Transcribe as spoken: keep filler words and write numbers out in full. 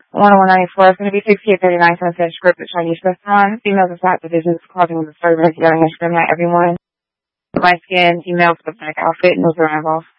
one oh one ninety-four is going to be sixty-eight thirty-nine Sunset Script at Chinese restaurant. Females of fat divisions causing disturbance, yelling and screaming at everyone. Light skin, females with black outfit, nose around involved.